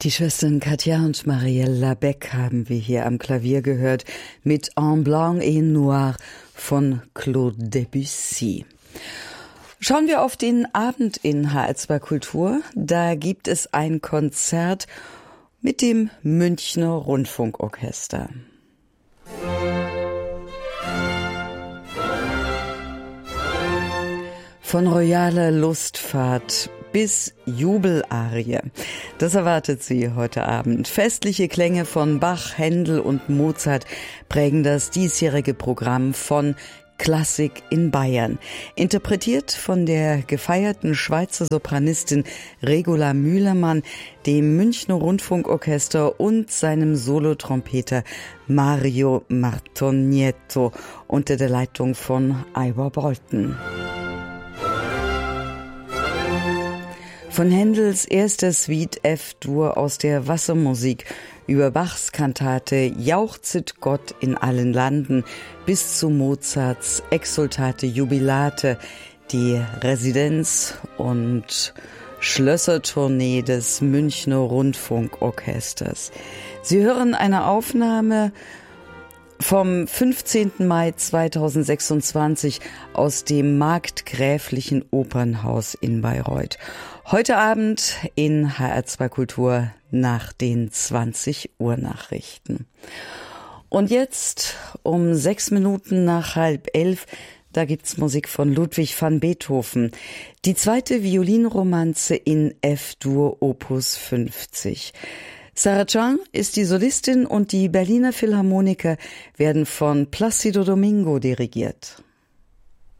Die Schwestern Katja und Marielle Labec haben wir hier am Klavier gehört mit En Blanc et Noir von Claude Debussy. Schauen wir auf den Abend in HR2 Kultur. Da gibt es ein Konzert mit dem Münchner Rundfunkorchester. Von royaler Lustfahrt bis Jubelarie. Das erwartet Sie heute Abend. Festliche Klänge von Bach, Händel und Mozart prägen das diesjährige Programm von Klassik in Bayern. Interpretiert von der gefeierten Schweizer Sopranistin Regula Mühlemann, dem Münchner Rundfunkorchester und seinem Solotrompeter Mario Martonietto unter der Leitung von Ivor Bolton. Von Händels erster Suite F-Dur aus der Wassermusik über Bachs Kantate Jauchzet Gott in allen Landen bis zu Mozarts Exsultate Jubilate, die Residenz- und Schlössertournee des Münchner Rundfunkorchesters. Sie hören eine Aufnahme vom 15. Mai 2026 aus dem Markgräflichen Opernhaus in Bayreuth. Heute Abend in HR2 Kultur nach den 20 Uhr Nachrichten. Und jetzt um 6 Minuten nach 10:30, da gibt's Musik von Ludwig van Beethoven. Die zweite Violinromanze in F-Dur Opus 50. Sarah Chang ist die Solistin und die Berliner Philharmoniker werden von Plácido Domingo dirigiert.